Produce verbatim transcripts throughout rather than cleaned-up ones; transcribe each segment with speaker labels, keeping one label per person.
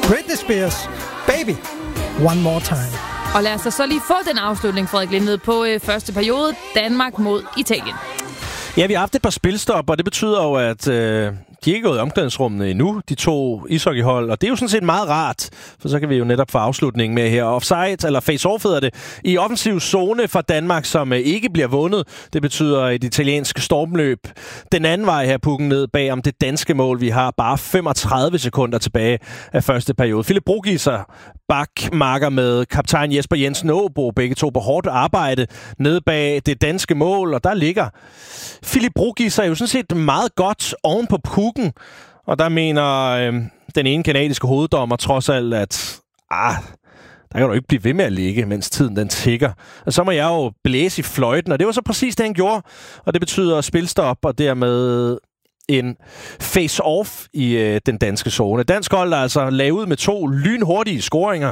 Speaker 1: Britney Spears, Baby, One More Time.
Speaker 2: Og lad os så lige få den afslutning, Frederik Lindved, på øh, første periode. Danmark mod Italien.
Speaker 3: Ja, vi har haft et par spilstop, og det betyder jo, at øh, de ikke er gået i omklædningsrummene endnu, de to ishockeyhold. Og det er jo sådan set meget rart, for så kan vi jo netop få afslutningen med her. Offside, eller face-off hedder det, i offensiv zone for Danmark, som øh, ikke bliver vundet. Det betyder et italiensk stormløb den anden vej her, pukken ned bag om det danske mål. Vi har bare femogtredive sekunder tilbage af første periode. Philip Brugiser, bakmarker med kaptajn Jesper Jensen Aabo, begge to på hårdt arbejde nede bag det danske mål, og der ligger Philip Brugiser jo sådan set meget godt oven på pukken, og der mener øh, den ene kanadiske hoveddommer trods alt, at ah, der kan du ikke blive ved med at ligge, mens tiden den tikker. Og så må jeg jo blæse i fløjten, og det var så præcis det, han gjorde, og det betyder spilstop, og dermed en face-off i øh, den danske zone. Dansk hold er altså lavet ud med to lynhurtige scoringer,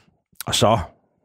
Speaker 3: og så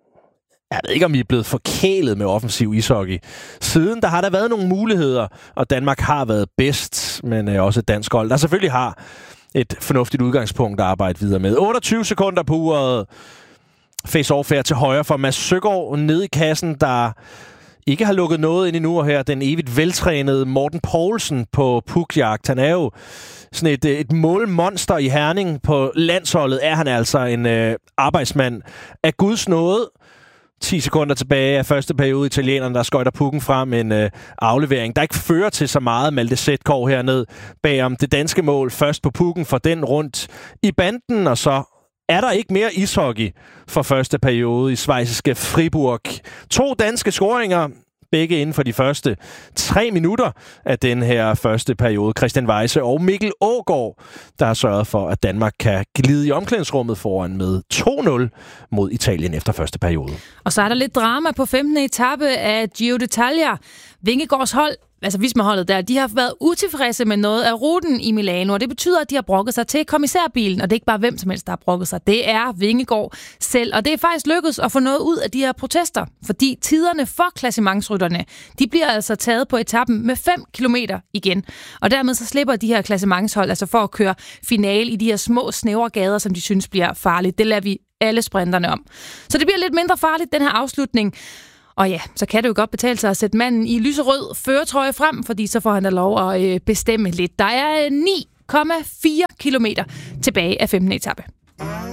Speaker 3: jeg ved ikke, om I er blevet forkælet med offensiv ishockey. Siden der har der været nogle muligheder, og Danmark har været bedst, men øh, også et dansk hold, der selvfølgelig har et fornuftigt udgangspunkt at arbejde videre med. otteogtyve sekunder på uret. Face-off her til højre for Mads Søgaard nede i kassen, der ikke har lukket noget ind endnu, og her den evigt veltrænede Morten Poulsen på pukjagt. Han er jo sådan et, et målmonster i Herning. På landsholdet er han altså en øh, arbejdsmand af Guds nåde. ti sekunder tilbage af første periode. Italienerne, der skøjter pukken frem. En øh, aflevering, der ikke fører til så meget. Malte Sætkov hernede bagom det danske mål. Først på pukken, for den rundt i banden, og så er der ikke mere ishockey for første periode i schweiziske Fribourg. To danske scoringer, begge inden for de første tre minutter af den her første periode. Christian Weise og Mikkel Aagaard, der har sørget for, at Danmark kan glide i omklædningsrummet foran med to nul mod Italien efter første periode.
Speaker 2: Og så er der lidt drama på femtende etape af Giro d'Italia. Vingegaards hold, altså Visma-holdet der, de har været utilfredse med noget af ruten i Milano, og det betyder, at de har brokket sig til kommissærbilen, og det er ikke bare hvem som helst, der har brokket sig. Det er Vingegaard selv, og det er faktisk lykkedes at få noget ud af de her protester, fordi tiderne for klassementsrytterne, de bliver altså taget på etappen med fem kilometer igen, og dermed så slipper de her klassementshold altså for at køre finale i de her små, snævre gader, som de synes bliver farligt. Det lader vi alle sprinterne om. Så det bliver lidt mindre farligt, den her afslutning. Og ja, så kan det jo godt betale sig at sætte manden i lyserød førertrøje frem, fordi så får han da lov at øh, bestemme lidt. Der er ni komma fire kilometer tilbage af femtende etape.